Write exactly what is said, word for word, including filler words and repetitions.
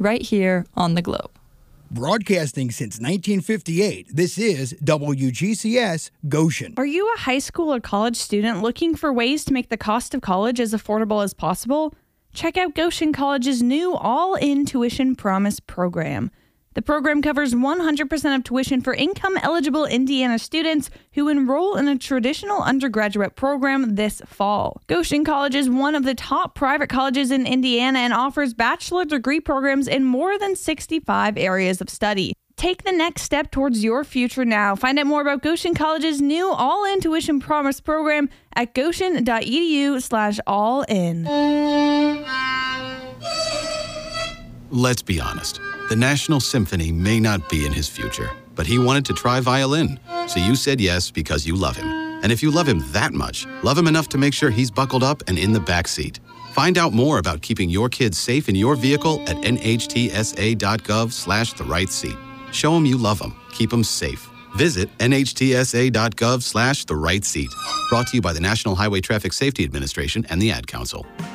right here on the Globe. Broadcasting since nineteen fifty-eight, this is W G C S Goshen. Are you a high school or college student looking for ways to make the cost of college as affordable as possible? Check out Goshen College's new all-in tuition promise program. The program covers one hundred percent of tuition for income-eligible Indiana students who enroll in a traditional undergraduate program this fall. Goshen College is one of the top private colleges in Indiana and offers bachelor degree programs in more than sixty-five areas of study. Take the next step towards your future now. Find out more about Goshen College's new all-in tuition promise program at goshen.edu slash all-in. Let's be honest. The National Symphony may not be in his future, but he wanted to try violin. So you said yes because you love him. And if you love him that much, love him enough to make sure he's buckled up and in the back seat. Find out more about keeping your kids safe in your vehicle at nhtsa.gov slash the right seat. Show him you love him. Keep him safe. Visit nhtsa.gov slash the right seat. Brought to you by the National Highway Traffic Safety Administration and the Ad Council.